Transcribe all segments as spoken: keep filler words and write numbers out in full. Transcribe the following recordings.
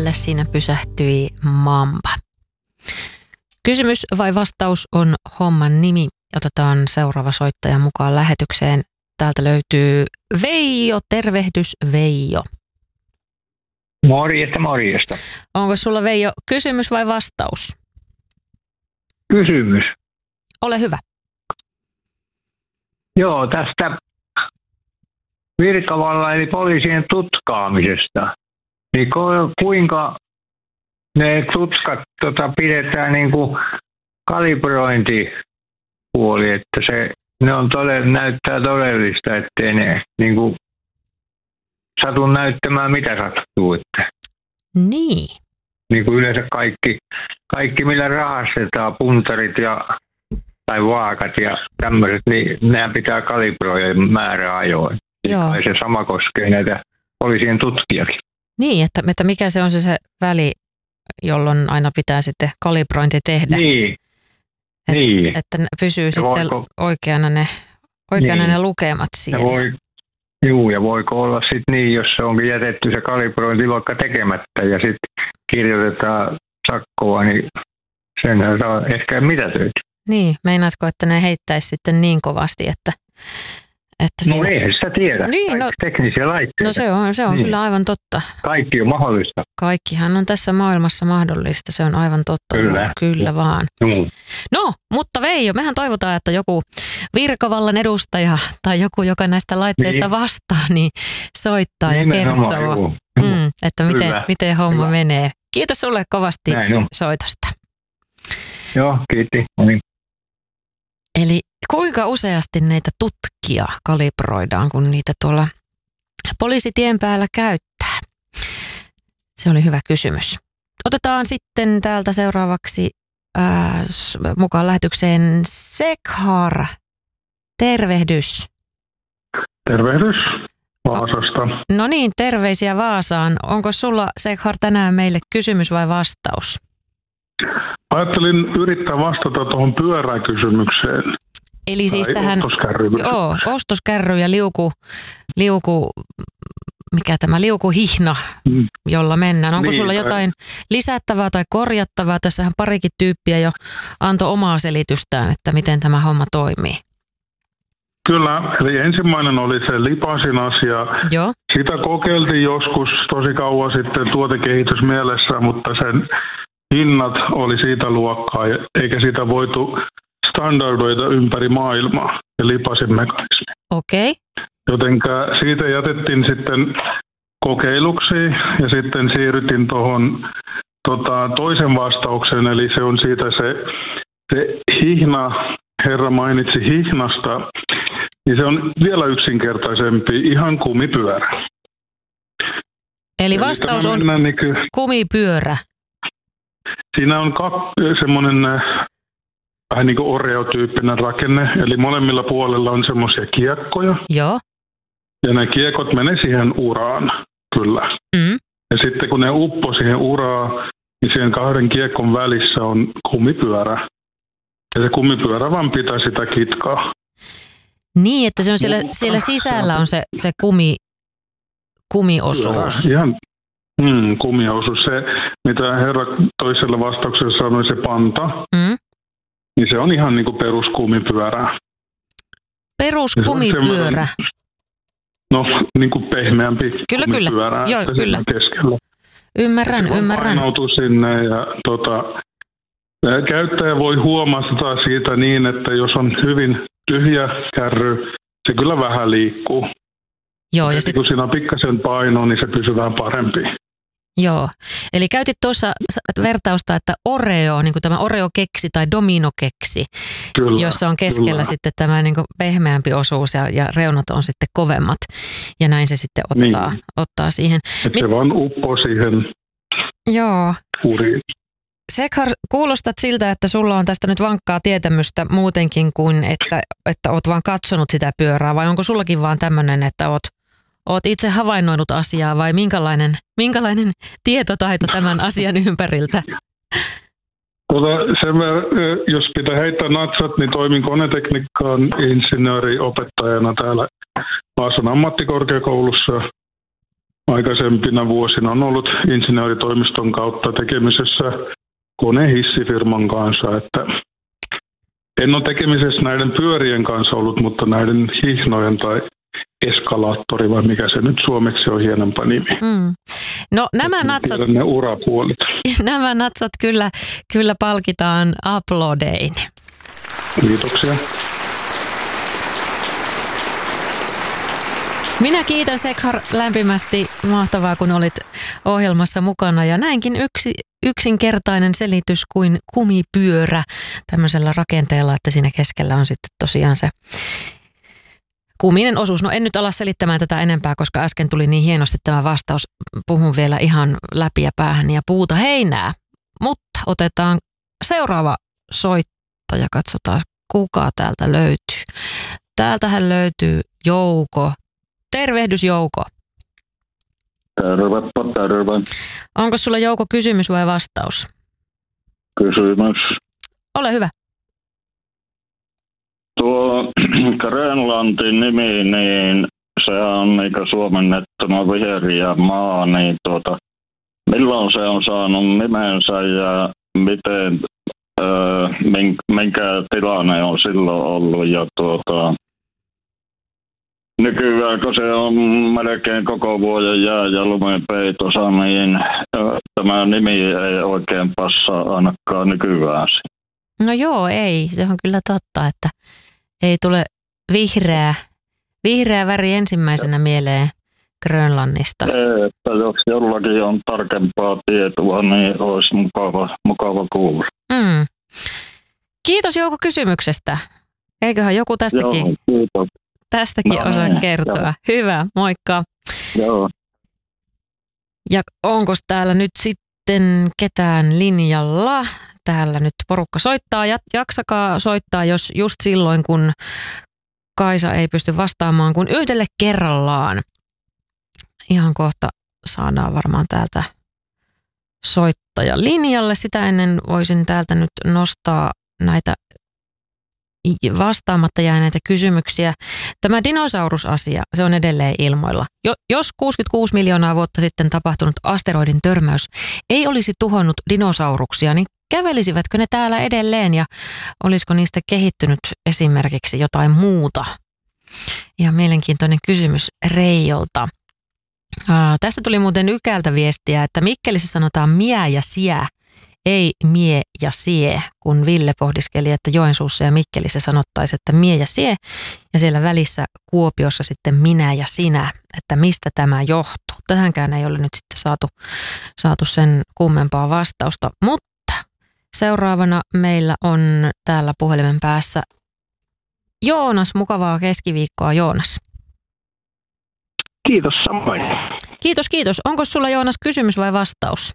tielle siinä pysähtyi mamba. Kysymys vai vastaus on homman nimi. Otetaan seuraava soittaja mukaan lähetykseen. Täältä löytyy Veijo. Tervehdys Veijo. Morjesta, morjesta. Onko sulla Veijo kysymys vai vastaus? Kysymys. Ole hyvä. Joo, tästä virkavalla eli poliisien tutkaamisesta. Niin kuinka ne tutkat tota, pidetään niin kuin kalibrointipuoli, että se, ne on todella, näyttää todellista, ettei ne niin kuin satu näyttämään mitä sattuu. Että. Niin. Niin kuin yleensä kaikki, kaikki millä rahastetaan, puntarit ja tai vaakat ja tämmöiset, niin nämä pitää kalibroida määräajoin. Joo. Se sama koskee näitä poliisien tutkijakin. Niin, että, että mikä se on se, se väli, jolloin aina pitää sitten kalibrointi tehdä. Niin. Et, niin. Että pysyy ja sitten voiko, oikeana, ne, oikeana niin. ne lukemat siellä. Ja voi, juu, ja voiko olla sitten niin, jos se onkin jätetty se kalibrointi vaikka tekemättä ja sitten kirjoitetaan sakkoa, niin sen saa ehkä mitätöity. Niin, meinaatko, että ne heittäisi sitten niin kovasti, että... että no siinä... eihän sitä tiedä. Niin, no, teknisiä laitteita. No se on, se on niin. kyllä aivan totta. Kaikki on mahdollista. Kaikkihan on tässä maailmassa mahdollista, se on aivan totta. Kyllä. Kyllä vaan. Mm. No, mutta Veijo, mehän toivotaan, että joku virkavallan edustaja tai joku, joka näistä laitteista niin. vastaa, niin soittaa ja kertoo, mm, että miten, miten homma Hyvä. menee. Kiitos sulle kovasti soitosta. Joo, kiitti. Niin. Eli kuinka useasti näitä tutkia kalibroidaan, kun niitä tuolla poliisitien päällä käyttää? Se oli hyvä kysymys. Otetaan sitten täältä seuraavaksi ää, mukaan lähetykseen Sekhar. Tervehdys. Tervehdys Vaasasta. No niin, terveisiä Vaasaan. Onko sulla, Sekhar, tänään meille kysymys vai vastaus? Ajattelin yrittää vastata tuohon pyöräkysymykseen. Eli siis tähän joo, ostoskärry ja liuku, liuku, mikä tämä liukuhihna, mm. jolla mennään. Onko niin, sulla jotain lisättävää tai korjattavaa? Tässähän parikin tyyppiä jo antoi omaa selitystään, että miten tämä homma toimii. Kyllä, eli ensimmäinen oli se lipasin asia. Joo. Sitä kokeiltiin joskus tosi kauan sitten tuotekehitys mielessä, mutta sen hinnat oli siitä luokkaa, eikä sitä voitu standardoida ympäri maailmaa ja lipasin mekanismi. Okei. Okay. Jotenka siitä jätettiin sitten kokeiluksi ja sitten siirrytin tuohon tota, toisen vastaukseen, eli se on siitä se, se hihna, herra mainitsi hihnasta, niin se on vielä yksinkertaisempi, ihan kumipyörä. Eli vastaus eli on niin kuin, kumipyörä. Siinä on kak- semmoinen vähän niin kuin Oreo-tyyppinen rakenne, eli molemmilla puolella on semmoisia kiekkoja. Joo. Ja ne kiekot menee siihen uraan, kyllä. Mm. Ja sitten kun ne uppoo siihen uraan, niin siihen kahden kiekon välissä on kumipyörä. Ja se kumipyörä vaan pitää sitä kitkaa. Niin, että se on siellä, siellä sisällä on se, se kumi, kumiosuus. Kyllä, ihan mm, kumiosuus. Se, mitä herra toisella vastauksella sanoi, se panta, mm. niin se on ihan niin kuin peruskumipyörä. Peruskumipyörä? No, niin kuin pehmeämpi kyllä, kumipyörä. Kyllä, joo, kyllä. Keskellä. Ymmärrän, se ymmärrän. Painautuu sinne ja tota, käyttäjä voi huomata siitä niin, että jos on hyvin tyhjä kärry, se kyllä vähän liikkuu. Joo, ja, ja sit... kun siinä on pikkasen painoa, niin se pysyy vähän parempi. Joo, eli käytit tuossa vertausta, että Oreo, niin kuin tämä Oreo-keksi tai Domino-keksi, kyllä, jossa on keskellä kyllä. sitten tämä niin kuin pehmeämpi osuus ja, ja reunat on sitten kovemmat. Ja näin se sitten ottaa, niin. ottaa siihen. Että se vaan uppoo siihen Joo. uriin. Sekhar, kuulostat siltä, että sulla on tästä nyt vankkaa tietämystä muutenkin kuin, että, että oot vaan katsonut sitä pyörää, vai onko sullakin vaan tämmöinen, että oot, oot itse havainnoinut asiaa, vai minkälainen, minkälainen tietotaito tämän asian ympäriltä? Tuota, sen, jos pitää heittää natsat, niin toimin konetekniikkaan insinööriopettajana täällä Vaasan ammattikorkeakoulussa. aikaisempina vuosina on ollut insinööritoimiston kautta tekemisessä konehissifirman kanssa, että en ole tekemisessä näiden pyörien kanssa ollut, mutta näiden hihnojen tai eskalaattori, vai mikä se nyt suomeksi on hienompa nimi. Mm. No nämä natsat, ne urapuolet. Nämä natsat kyllä, kyllä palkitaan aplodein. Kiitoksia. Minä kiitän Sekhar lämpimästi. Mahtavaa, kun olit ohjelmassa mukana. Ja näinkin yksi, yksinkertainen selitys kuin kumipyörä tämmöisellä rakenteella, että siinä keskellä on sitten tosiaan se kuminen osuus. No en nyt ala selittämään tätä enempää, koska äsken tuli niin hienosti tämä vastaus. Puhun vielä ihan läpi ja päähän ja puuta heinää. Mutta otetaan seuraava soittaja. Katsotaan, kuka täältä löytyy. Täältähän löytyy Jouko. Tervehdys Jouko. Tervepä, terve. Onko sulla Jouko kysymys vai vastaus? Kysymys. Ole hyvä. Tuo Grönlantin nimi, niin se on niin suomennettuna viheriä maa, niin tuota, milloin se on saanut nimensä ja miten, öö, minkä tilanne on silloin ollut ja tuota, nykyään, kun se on melkein koko vuoden jää- ja lumenpeitossa, niin tämä nimi ei oikein passaa ainakaan nykyään. No joo, ei. Se on kyllä totta, että ei tule vihreä, vihreä väri ensimmäisenä mieleen Grönlannista. Ei, että jos jollakin on tarkempaa tietoa, niin olisi mukava, mukava kuulla. Mm. Kiitos Jouko kysymyksestä. Eiköhän joku tästäkin... Joo, kiitos. Tästäkin no, osaa niin, kertoa. Joo. Hyvä, moikka. Joo. Ja onko täällä nyt sitten ketään linjalla? Täällä nyt porukka soittaa. Jaksakaa soittaa, jos just silloin, kun Kaisa ei pysty vastaamaan, kun yhdelle kerrallaan. Ihan kohta saadaan varmaan täältä soittaja linjalle. Sitä ennen voisin täältä nyt nostaa näitä vastaamatta jääneitä kysymyksiä. Tämä dinosaurusasia, se on edelleen ilmoilla. Jo, jos kuusikymmentäkuusi miljoonaa vuotta sitten tapahtunut asteroidin törmäys ei olisi tuhonnut dinosauruksia, niin kävelisivätkö ne täällä edelleen ja olisiko niistä kehittynyt esimerkiksi jotain muuta? Ihan mielenkiintoinen kysymys Reijolta. Aa, tästä tuli muuten Ykältä viestiä, että Mikkelissä sanotaan miä ja siä, ei mie ja sie, kun Ville pohdiskeli, että Joensuussa ja Mikkelissä sanottaisiin, että mie ja sie, ja siellä välissä Kuopiossa sitten minä ja sinä, että mistä tämä johtuu. Tähänkään ei ole nyt sitten saatu, saatu sen kummempaa vastausta, mutta seuraavana meillä on täällä puhelimen päässä Joonas. Mukavaa keskiviikkoa, Joonas. Kiitos samoin. Kiitos, kiitos. Onko sulla, Joonas, kysymys vai vastaus?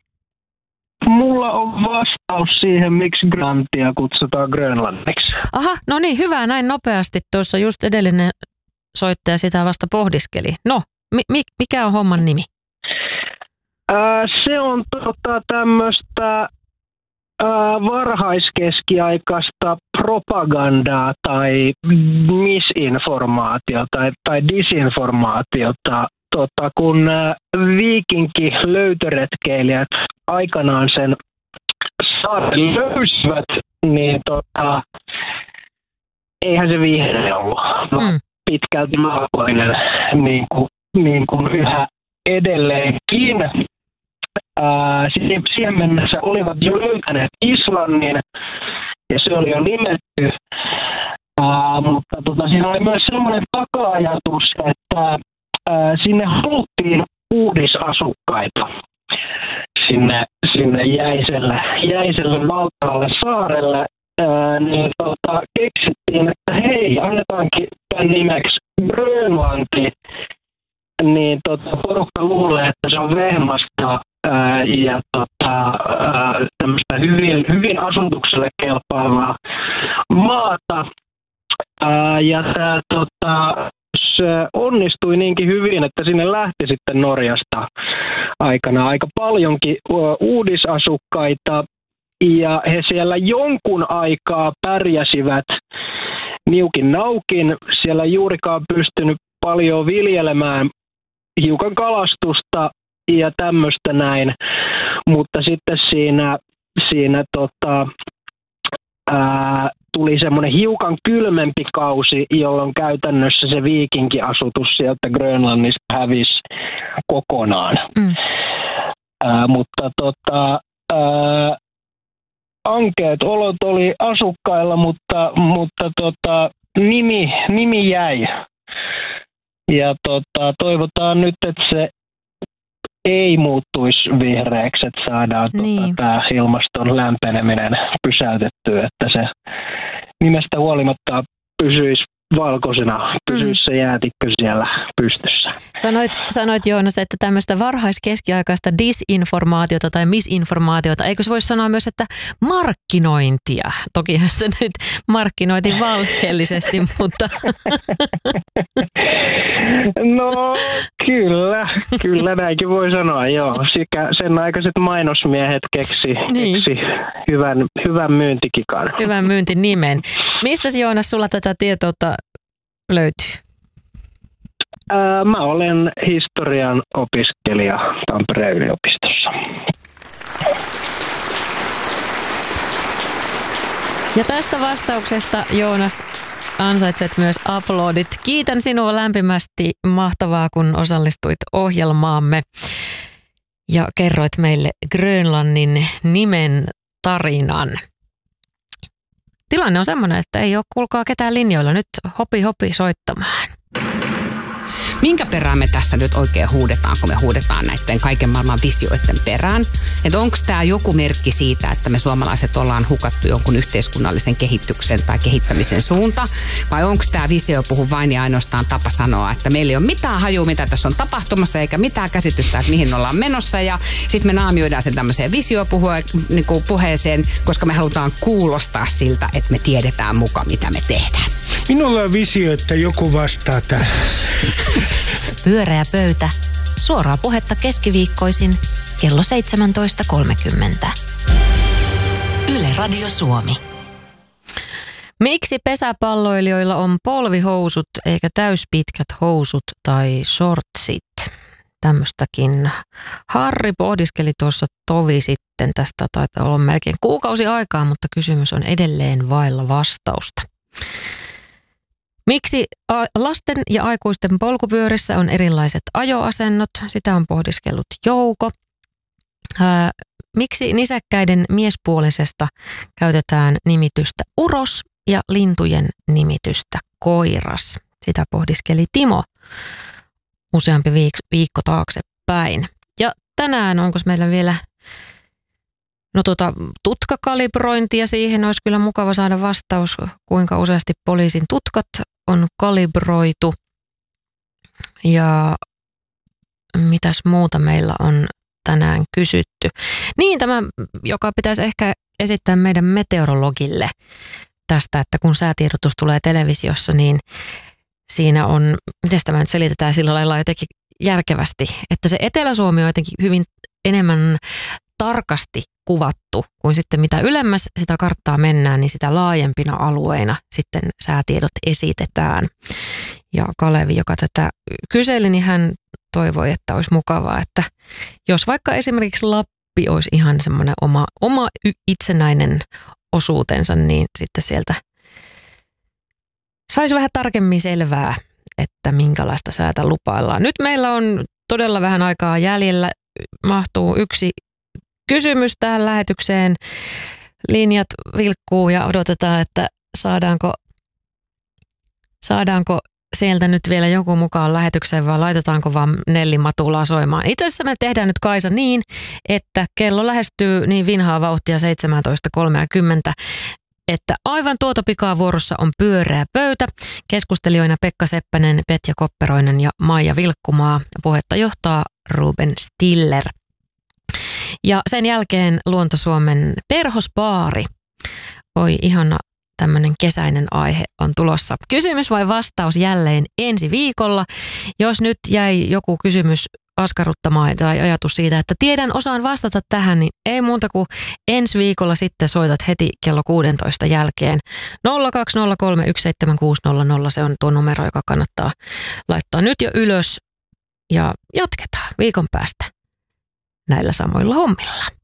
Mulla on vastaus siihen, miksi Grantia kutsutaan Grönlanniksi. Aha, no niin, hyvä, näin nopeasti. Tuossa just edellinen soittaja sitä vasta pohdiskeli. No, mi- mikä on homman nimi? Ää, se on tota, tämmöistä varhaiskeskiaikaista propagandaa tai misinformaatiota tai, tai disinformaatiota. Tota, kun viikinki-löytöretkeilijät aikanaan sen saaren löysivät, niin tota, eihän se vihreä ollut. Mm. Pitkälti valkoinen, niin kuin, niin kuin yhä edelleenkin. Ää, siihen mennessä olivat jo löytäneet Islannin, ja se oli jo nimetty. Ää, mutta tota, siinä oli myös sellainen taka-ajatus, että ää, sinne haluttiin uudisasukkaita sinne, sinne jäiselle, jäiselle valtaalle saarelle. Ää, niin tota, keksittiin, että hei, annetaankin tämän nimeksi Grönlanti. Niin tota, porukka luulee, että se on vehmasta ää, ja tota, ää, tämmöistä hyvin, hyvin asutukselle kelpaavaa maata. Ää, ja tää, tota, se onnistui niinkin hyvin, että sinne lähti sitten Norjasta aikana aika paljonkin uudisasukkaita. Ja he siellä jonkun aikaa pärjäsivät niukin naukin. Siellä ei juurikaan pystynyt paljon viljelemään hiukan kalastusta ja tämmöistä näin, mutta sitten siinä, siinä tota, ää, tuli semmoinen hiukan kylmempi kausi, jolloin käytännössä se viikinkiasutus sieltä Grönlannista hävisi kokonaan. Mm. Ää, mutta tota, ää, ankeat olot oli asukkailla, mutta, mutta tota, nimi, nimi jäi. Ja tota, toivotaan nyt, että se ei muuttuisi vihreäksi, että saadaan niin. tota, tämä ilmaston lämpeneminen pysäytettyä, että se nimestä huolimatta pysyisi valkoisena, pysyisi se jäätikkö siellä pystyssä. Sanoit, sanoit Joonas, että tämmöistä varhaiskeskiaikaista disinformaatiota tai misinformaatiota, eikö se voisi sanoa myös, että markkinointia? Tokihan se nyt markkinoitiin valheellisesti, mutta... No kyllä, kyllä näinkin voi sanoa, joo. Sekä sen aikaiset mainosmiehet keksi, niin. keksi hyvän, hyvän myyntikikan. Hyvän myyntinimen. Mistä Joonas sulla tätä tietoa löytyy? Ää, mä olen historian opiskelija Tampereen yliopistossa. Ja tästä vastauksesta, Joonas, ansaitset myös aplodit. Kiitän sinua lämpimästi. Mahtavaa, kun osallistuit ohjelmaamme ja kerroit meille Grönlannin nimen tarinan. Tilanne on semmoinen, että ei ole kuulkaa ketään linjoilla. Nyt hopi hopi soittamaan. Minkä perään me tässä nyt oikein huudetaan, kun me huudetaan näiden kaiken maailman visioiden perään? Että onko tämä joku merkki siitä, että me suomalaiset ollaan hukattu jonkun yhteiskunnallisen kehityksen tai kehittämisen suunta? Vai onko tämä visio puhu vain ja ainoastaan tapa sanoa, että meillä ei ole mitään hajua, mitä tässä on tapahtumassa, eikä mitään käsitystä, että mihin ollaan menossa. Ja sitten me naamioidaan sen tämmöiseen visiopuheeseen, koska me halutaan kuulostaa siltä, että me tiedetään muka, mitä me tehdään. Minulla on visio, että joku vastaa tähän. Pyöreä pöytä. Suoraa puhetta keskiviikkoisin kello seitsemäntoista kolmekymmentä. Yle Radio Suomi. Miksi pesäpalloilijoilla on polvihousut eikä täyspitkät housut tai shortsit? Tämmöistäkin Harri pohdiskeli tuossa tovi sitten. Tästä taitaa olla melkein kuukausi aikaa, mutta kysymys on edelleen vailla vastausta. Miksi lasten ja aikuisten polkupyörissä on erilaiset ajoasennot? Sitä on pohdiskellut Jouko. Ää, miksi nisäkkäiden miespuolisesta käytetään nimitystä uros ja lintujen nimitystä koiras? Sitä pohdiskeli Timo useampi viik- viikko taaksepäin. Ja tänään onko meillä vielä no tuota, tutkakalibrointia, siihen olisi kyllä mukava saada vastaus, kuinka useasti poliisin tutkat on kalibroitu. Ja mitäs muuta meillä on tänään kysytty. Niin tämä, joka pitäisi ehkä esittää meidän meteorologille tästä, että kun säätiedotus tulee televisiossa, niin siinä on, miten tämä nyt selitetään sillä lailla jotenkin järkevästi, että se Etelä-Suomi on jotenkin hyvin enemmän tarkasti kuvattu, kuin sitten mitä ylemmäs sitä karttaa mennään, niin sitä laajempina alueina sitten säätiedot esitetään. Ja Kalevi, joka tätä kyseli, niin hän toivoi, että olisi mukavaa, että jos vaikka esimerkiksi Lappi olisi ihan semmoinen oma, oma itsenäinen osuutensa, niin sitten sieltä saisi vähän tarkemmin selvää, että minkälaista säätä lupaillaan. Nyt meillä on todella vähän aikaa jäljellä, mahtuu yksi kysymys tähän lähetykseen. Linjat vilkkuu ja odotetaan, että saadaanko, saadaanko sieltä nyt vielä joku mukaan lähetykseen vai laitetaanko vaan Nelli Matulaa soimaan. Itse asiassa me tehdään nyt, Kaisa, niin, että kello lähestyy niin vinhaa vauhtia seitsemäntoista kolmekymmentä, että aivan tuota pikaa vuorossa on pyöreä pöytä. Keskustelijoina Pekka Seppänen, Petja Kopperoinen ja Maija Vilkkumaa. Puhetta johtaa Ruben Stiller. Ja sen jälkeen Luonto-Suomen perhospaari. Oi, ihana tämmöinen kesäinen aihe on tulossa. Kysymys vai vastaus jälleen ensi viikolla. Jos nyt jäi joku kysymys askarruttamaan tai ajatus siitä, että tiedän, osaan vastata tähän, niin ei muuta kuin ensi viikolla sitten soitat heti kello kuusitoista jälkeen. nolla kaksi nolla kolme yksi seitsemän kuusi nolla nolla, se on tuo numero, joka kannattaa laittaa nyt jo ylös. ja jatketaan viikon päästä näillä samoilla hommilla.